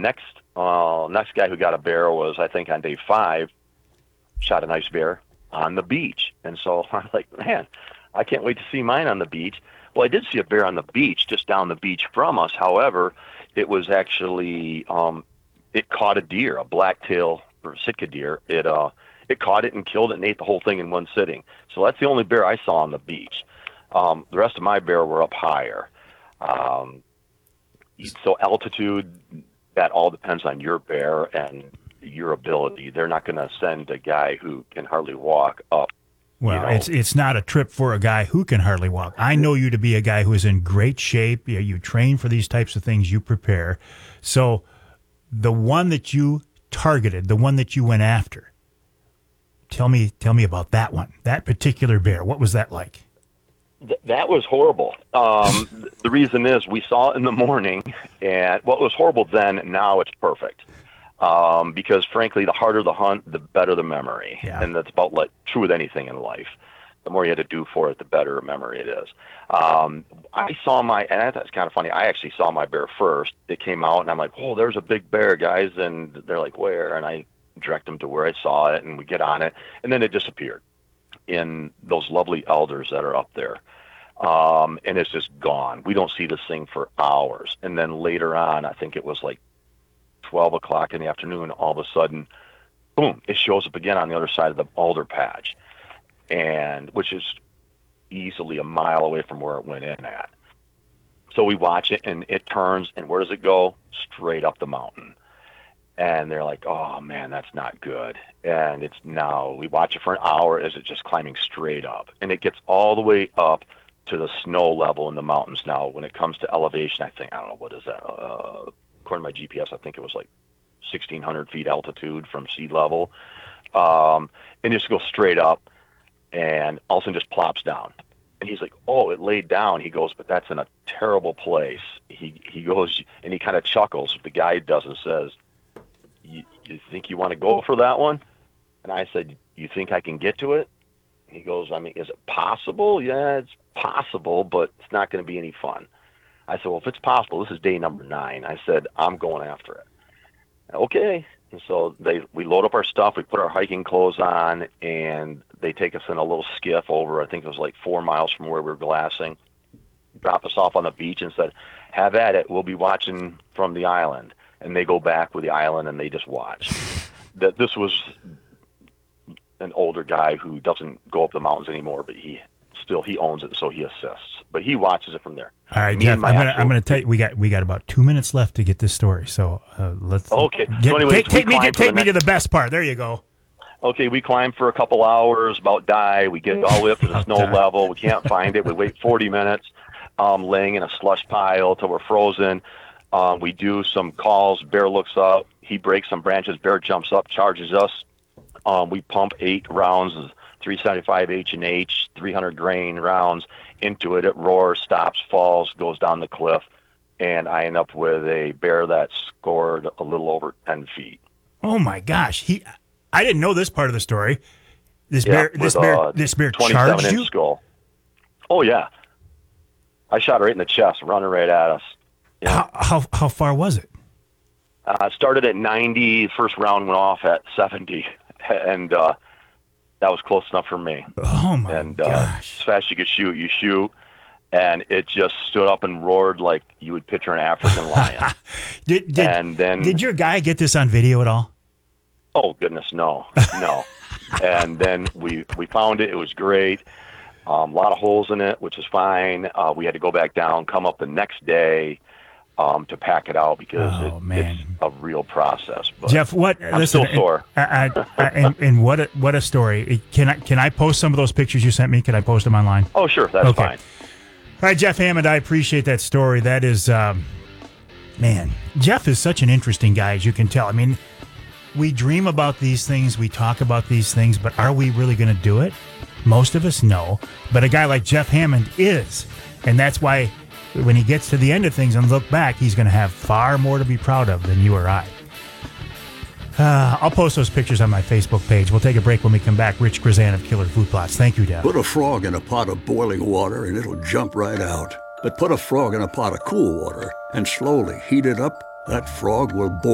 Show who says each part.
Speaker 1: Next guy who got a bear was, I think, on day 5, shot a nice bear on the beach. And so I'm like, man, I can't wait to see mine on the beach. Well, I did see a bear on the beach, just down the beach from us. However, it was actually, it caught a deer, a blacktail or Sitka deer. It caught it and killed it and ate the whole thing in one sitting. So that's the only bear I saw on the beach. The rest of my bear were up higher. So altitude, that all depends on your bear and your ability. They're not going to send a guy who can hardly walk up.
Speaker 2: Well, it's not a trip for a guy who can hardly walk. I know you to be a guy who is in great shape. You train for these types of things. You prepare. So the one that you targeted, the one that you went after, tell me about that one, that particular bear. What was that like?
Speaker 1: That was horrible. The reason is we saw it in the morning, and what was horrible then, now it's perfect. Because frankly, the harder the hunt, the better the memory.
Speaker 2: Yeah.
Speaker 1: And that's about true with anything in life. The more you had to do for it, the better memory it is. I saw and that's kind of funny. I actually saw my bear first. It came out, and I'm like, oh, there's a big bear, guys. And they're like, where? And I direct them to where I saw it, and we get on it. And then it disappeared in those lovely elders that are up there. And it's just gone. We don't see this thing for hours. And then later on, I think it was 12 o'clock in the afternoon, all of a sudden, boom, it shows up again on the other side of the alder patch, and which is easily a mile away from where it went in at. So we watch it, and it turns, and where does it go? Straight up the mountain. And they're like, oh, man, that's not good. And we watch it for an hour as it's just climbing straight up. And it gets all the way up to the snow level in the mountains now. When it comes to elevation, I don't know, what is that? According to my GPS, I think it was 1,600 feet altitude from sea level. And just goes straight up, and all of a sudden just plops down. And he's like, oh, it laid down. He goes, but that's in a terrible place. He goes, and he kind of chuckles. The guide does and says, you think you want to go for that one? And I said, you think I can get to it? He goes, I mean, is it possible? Yeah, it's possible, but it's not going to be any fun. I said, well, if it's possible, this is day number 9. I said, I'm going after it. Okay. And so we load up our stuff, we put our hiking clothes on, and they take us in a little skiff over, I think it was 4 miles from where we were glassing, drop us off on the beach and said, have at it. We'll be watching from the island. And they go back with the island, and they just watch. This was an older guy who doesn't go up the mountains anymore, but he owns it, so he assists. But he watches it from there.
Speaker 2: All right, Jeff, I'm going to tell you, we got about 2 minutes left to get this story. So let's
Speaker 1: okay.
Speaker 2: Take me to the best part. There you go.
Speaker 1: Okay, we climb for a couple hours, about die. We get all the way up to the snow level. We can't find it. We wait 40 minutes, laying in a slush pile till we're frozen. We do some calls. Bear looks up. He breaks some branches. Bear jumps up, charges us. We pump 8 rounds of 375 H&H, 300 grain rounds into it. It roars, stops, falls, goes down the cliff, and I end up with a bear that scored a little over 10 feet.
Speaker 2: Oh my gosh! I didn't know this part of the story. This bear charged you?
Speaker 1: Skull. Oh yeah, I shot her right in the chest, running right at us. Yeah.
Speaker 2: How far was it?
Speaker 1: Started at 90. First round went off at 70, and that was close enough for me.
Speaker 2: Oh my gosh!
Speaker 1: As fast as you could shoot, you shoot, and it just stood up and roared like you would picture an African lion.
Speaker 2: Did your guy get this on video at all?
Speaker 1: Oh goodness, no. And then we found it. It was great. A lot of holes in it, which is fine. We had to go back down, come up the next day to pack it out because it's a real process. But
Speaker 2: Jeff,
Speaker 1: I'm still sore.
Speaker 2: And what a story! Can I post some of those pictures you sent me? Can I post them online?
Speaker 1: Oh sure, that's fine.
Speaker 2: All right, Jeff Hammond, I appreciate that story. That is, man, Jeff is such an interesting guy, as you can tell. I mean, we dream about these things, we talk about these things, but are we really going to do it? Most of us know, but a guy like Jeff Hammond is, and that's why when he gets to the end of things and look back, he's going to have far more to be proud of than you or I. I'll post those pictures on my Facebook page. We'll take a break when we come back. Rich Grzan of Killer Food Plots. Thank you, Jeff.
Speaker 3: Put a frog in a pot of boiling water and it'll jump right out. But put a frog in a pot of cool water and slowly heat it up, that frog will boil.